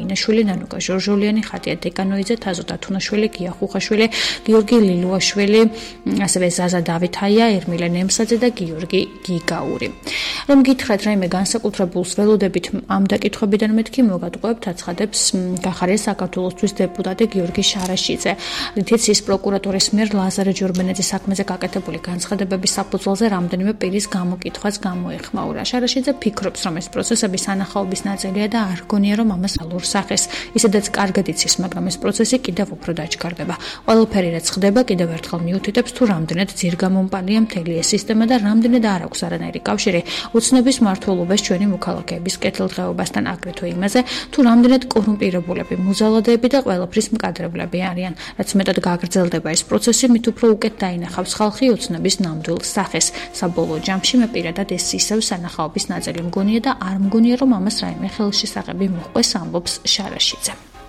ინაშვილი, ნანუკა ჟორჟოლიანი, ხატია დეკანოიძე, თაზო დათუნაშვილი, გია ხუხაშვილი, გიორგი ლილუაშვილი, ასევე ზაზა დავითაია, ერმილე ნემსაძე და გიორგი გიგაური. რომ გითხრათ რაიმე განსაკუთრებულს ველოდებით ამ დაკითხვებიდან მეთქი მოგატყუებთ აცხადებს გახარეს საქართველოსთვის დეპუტატი გიორგი შარაშიძე. რითიც ის პროკურატურის მიერ ლაზარე ჯურბენეძის საქმეზე გაკეთებული განცხადებების საფუძველზე რამდენიმე პირის გამოკითხვას გამოეხმაურა. შარაშიძე ფიქრობს, რომ ეს პროცესები სანახაობის ნაწილია და არ გონია, რომ ამას ალურ სახეს. ისედაც კარგად იცის, მაგრამ ეს პროცესი კიდევ უფრო დაჩქარდება. ყველაფერი რაც ხდება, კიდევ ერთხელ მიუთითებს თუ რამდენად ძირგამომპალია მთელი ეს სისტემა და რამდენად არ აქვს არანაირი კავშირი უცნობის მმართველობის ჩვენი მოქალაქეების კეთილდღეობასთან, აგრეთვე იმაზე, თუ რამდენად კორუმპირებულები, მუზალადეები და ყველაფრის მკადრებლები არიან. რაც მეტად გაგრძელდება ეს პროცესი, მით უფრო უკეთ დაინახავს ხალხი უცნობის ნამდვილ სახეს. საბოლოო ჯამში მე პირადად ეს ისევ სანახაობის ნაწილი მგონია და არ მგონია, რომ ამას რაიმე ხელშესაღები მოჰყვეს, ამბობს შარაშიძე.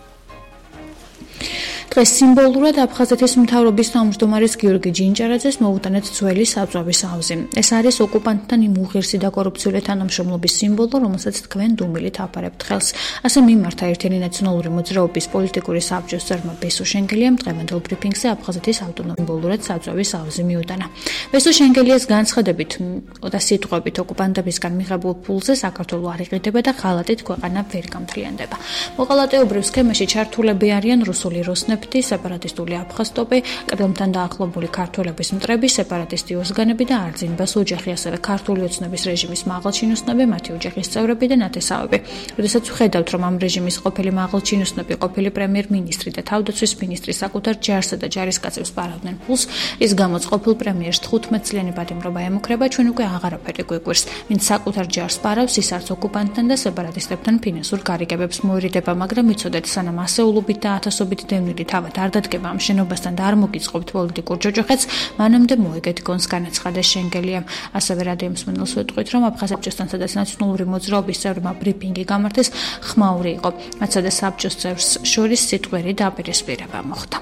დღეს სიმბოლურად აფხაზეთის მთავრობის თავმჯდომარის გიორგი ჯინჯარაძეს მოუტანეთ ძველი საბრძვის ავზი. ეს არის ოკუპანტთან იმ უღირსი და კორუფციული თანამშრომლობის სიმბოლო, რომელსაც თქვენ დუმილით აფარებთ ხელს. ასე მიმართა ერთიანი ნაციონალური მოძრაობის პოლიტიკური საბჭოს წევრმა ბესო შენგელიამ დღევანდელ ბრიფინგზე აფხაზეთის ავტონომიურ სიმბოლურად საბრძვის ავზი მიუტანა. ბესო შენგელიას განცხადებით და სიტყვებით ოკუპანტებისგან მიღებულ ფულზე საქართველო არ იყიდება და ღალატით ქვეყანა ვერ გამთლიანდება. მოყალატეობრივ სქემაში ჩართულები არიან რუსული როსნეფტი, სეპარატისტული აფხაზტოპი, კრემლთან დაახლოებული ქართველების მტრები, სეპარატისტი ოზგანები და არძინბას ოჯახი, ასევე ქართული ოცნების რეჟიმის მაღალჩინოსნები, მათი ოჯახის წევრები და ნათესავები. როდესაც ვხედავთ, რომ ამ რეჟიმის ყოფილი მაღალჩინოსნები, ყოფილი პრემიერ-მინისტრი და თავდაცვის მინისტრი საკუთარ ჯარსა და ჯარისკაცებს პარავდნენ ფულს, რის გამოც ყოფილ პრემიერს 15 წლიანი პატიმრობა ემუქრება, ჩვენ უკვე აღარაფერი გვიკვირს. ვინც საკუთარ ჯარს პარავს, ის არც ოკუპანტთან და სეპარატისტებთან ფინანსურ გარიგებებს მოერიდება, მაგრამ იცოდეთ, სანამ ასეულობით და ათასობით დევნილი თავად არ დადგება ამ შენობასთან და არ მოგიწყობთ პოლიტიკურ ჯოჯოხეთს, მანამდე მოიგეთ გონს, განაცხადა შენგელიამ. ასევე რადიო მსმენელს ვეტყვით, რომ აფხაზ საბჭოსთან, სადაც ნაციონალური მოძრაობის წევრმა ბრიფინგი გამართეს, ხმაური იყო. მათსა და საბჭოს წევრს შორის სიტყვიერი დაპირისპირება მოხდა.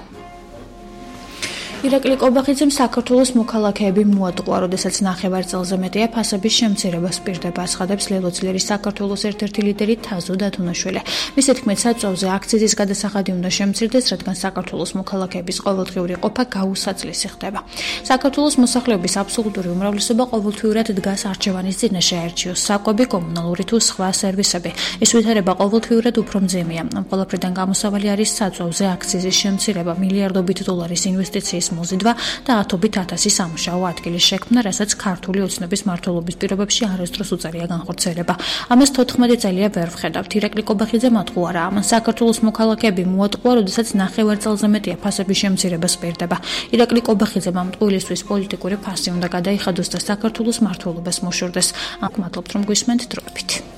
ირაკლი კობახიძემ საქართველოს მოქალაქეები მოატყუა, როდესაც ნახევარწელზე მეტია ფასების შემცირებას პირდება, აცხადებს ლელოძლერის საქართველოს ერთ-ერთი ლიდერი თაზო დათუნაშვილი. მისი თქმით, საწვავზე აქციზის გადასახადი უნდა შემცირდეს, რადგან საქართველოს მოქალაქეების ყოველდღიური ყოფა გაუსაცლისი ხდება. საქართველოს მოსახლეობის აბსოლუტური უმრავლესობა ყოველთვიურად დგას არჩევანის წინაშე, აერჩიოს საკვები, კომუნალური თუ სხვა სერვისები. ეს ვითარება ყოველთვიურად უფრო მძიმეა. ამ ყველაფრიდან გამოსავალი არის საწვავზე აქციზის შემცირება, მილიარდობით დოლარის ინვესტიციის მოზიდვა და ათობით ათასი სამუშაო ადგილის შექმნა, რასაც ქართული ოცნების მმართველობის პირობებში არასდროს უწევია განხორციელება. ამას 14 წელია ვერ ვხედავთ. ირაკლი კობახიძემ ატყუარა, ამან საქართველოს მოქალაქეები მოატყუა, როდესაც ნახევარწელზე მეტია ფასების შემცირებას პირდება. ირაკლი კობახიძემ ამ ტყუილისთვის პოლიტიკური ფასი უნდა გადაიხადოს და საქართველოს მმართველობას მოშორდეს. მადლობთ, რომ გვისმენთ დროებით.